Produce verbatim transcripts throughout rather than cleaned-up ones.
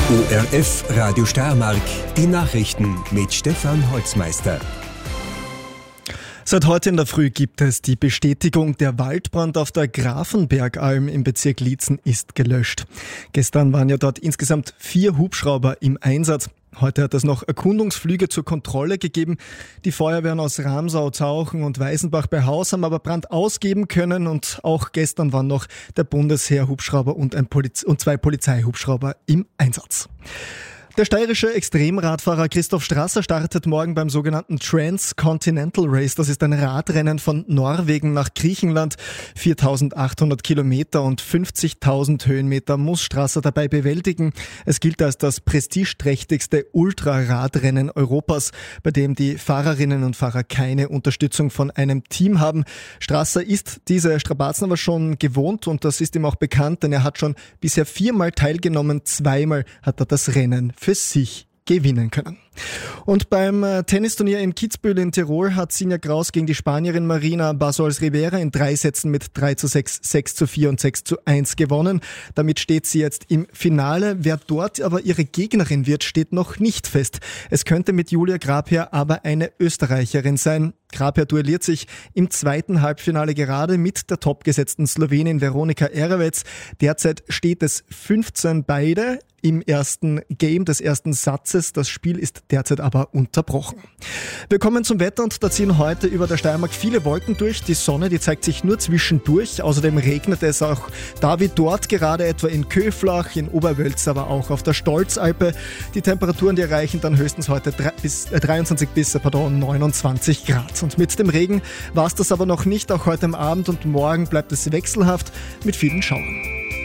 O R F Radio Steiermark, die Nachrichten mit Stefan Holzmeister. Seit heute in der Früh gibt es die Bestätigung, der Waldbrand auf der Grafenbergalm im Bezirk Liezen ist gelöscht. Gestern waren ja dort insgesamt vier Hubschrauber im Einsatz. Heute hat es noch Erkundungsflüge zur Kontrolle gegeben. Die Feuerwehren aus Ramsau, Zauchen und Weißenbach bei Haus haben aber Brand ausgeben können, und auch gestern waren noch der Bundesheer-Hubschrauber und, ein Poliz- und zwei Polizeihubschrauber im Einsatz. Der steirische Extremradfahrer Christoph Strasser startet morgen beim sogenannten Transcontinental Race. Das ist ein Radrennen von Norwegen nach Griechenland. viertausendachthundert Kilometer und fünfzigtausend Höhenmeter muss Strasser dabei bewältigen. Es gilt als das prestigeträchtigste Ultraradrennen Europas, bei dem die Fahrerinnen und Fahrer keine Unterstützung von einem Team haben. Strasser ist diese Strapazen aber schon gewohnt, und das ist ihm auch bekannt, denn er hat schon bisher viermal teilgenommen. Zweimal hat er das Rennen für sich gewinnen können. Und beim Tennisturnier in Kitzbühel in Tirol hat Sinja Graus gegen die Spanierin Marina Basols-Rivera in drei Sätzen mit drei zu sechs, sechs zu vier und sechs zu eins gewonnen. Damit steht sie jetzt im Finale. Wer dort aber ihre Gegnerin wird, steht noch nicht fest. Es könnte mit Julia Grabherr aber eine Österreicherin sein. Grabherr duelliert sich im zweiten Halbfinale gerade mit der topgesetzten Slowenin Veronika Erevec. Derzeit steht es fünfzehn beide im ersten Game des ersten Satzes. Das Spiel ist derzeit aber unterbrochen. Wir kommen zum Wetter, und da ziehen heute über der Steiermark viele Wolken durch. Die Sonne, die zeigt sich nur zwischendurch. Außerdem regnet es auch da wie dort, gerade etwa in Köflach, in Oberwölz, aber auch auf der Stolzalpe. Die Temperaturen, die erreichen dann höchstens heute dreiundzwanzig bis pardon, neunundzwanzig Grad. Und mit dem Regen war es das aber noch nicht. Auch heute am Abend und morgen bleibt es wechselhaft mit vielen Schauern.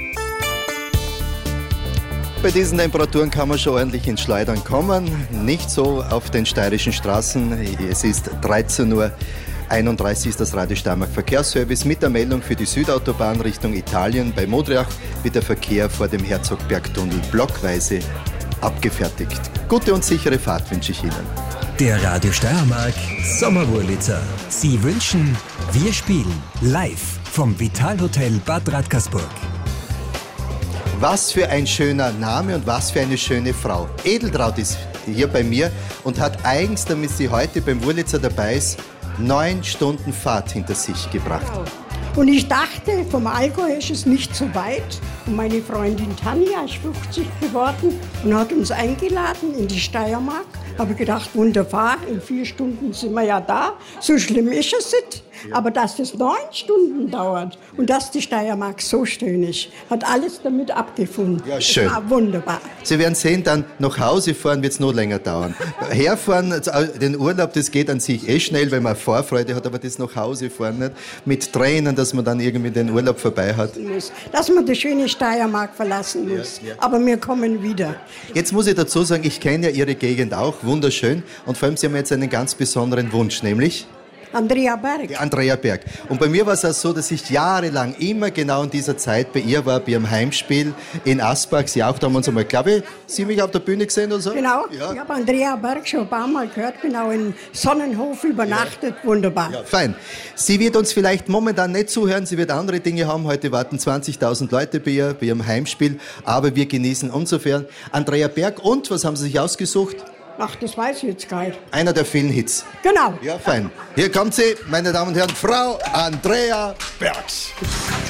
Bei diesen Temperaturen kann man schon ordentlich ins Schleudern kommen. Nicht so auf den steirischen Straßen. Es ist dreizehn Uhr einunddreißig ist das Radio Steiermark Verkehrsservice mit der Meldung für die Südautobahn Richtung Italien. Bei Modriach wird der Verkehr vor dem Herzogbergtunnel blockweise abgefertigt. Gute und sichere Fahrt wünsche ich Ihnen. Der Radio Steiermark Sommerwurlitzer. Sie wünschen, wir spielen live vom Vitalhotel Bad Radkersburg. Was für ein schöner Name und was für eine schöne Frau. Edeltraut ist hier bei mir und hat eigens, damit sie heute beim Wurlitzer dabei ist, neun Stunden Fahrt hinter sich gebracht. Und ich dachte, vom Allgäu ist es nicht so weit. Und meine Freundin Tanja ist fünfzig geworden und hat uns eingeladen in die Steiermark. Habe gedacht, wunderbar, in vier Stunden sind wir ja da. So schlimm ist es nicht. Aber dass das neun Stunden dauert und dass die Steiermark so schön ist, hat alles damit abgefunden. Ja, schön. Es war wunderbar. Sie werden sehen, dann nach Hause fahren wird es noch länger dauern. Herfahren, den Urlaub, das geht an sich eh schnell, weil man Vorfreude hat, aber das nach Hause fahren nicht. Mit Tränen, dass man dann irgendwie den Urlaub vorbei hat. Dass man die schöne Steiermark verlassen muss. Ja, ja. Aber wir kommen wieder. Jetzt muss ich dazu sagen, ich kenne ja Ihre Gegend auch, wunderschön. Und vor allem, Sie haben jetzt einen ganz besonderen Wunsch, nämlich... Andrea Berg. Die Andrea Berg. Und bei mir war es auch so, dass ich jahrelang immer genau in dieser Zeit bei ihr war, bei ihrem Heimspiel in Asbach. Sie auch, da haben wir uns einmal, glaube ich, Sie mich auf der Bühne gesehen oder so? Genau, ja. Ich habe Andrea Berg schon ein paar Mal gehört, genau in Sonnenhof übernachtet, ja. Wunderbar. Ja, fein. Sie wird uns vielleicht momentan nicht zuhören, sie wird andere Dinge haben. Heute warten zwanzigtausend Leute bei ihr, bei ihrem Heimspiel, aber wir genießen insofern Andrea Berg. Und, was haben Sie sich ausgesucht? Ach, das weiß ich jetzt gar nicht. Einer der vielen Hits. Genau. Ja, fein. Hier kommt sie, meine Damen und Herren, Frau Andrea Berg.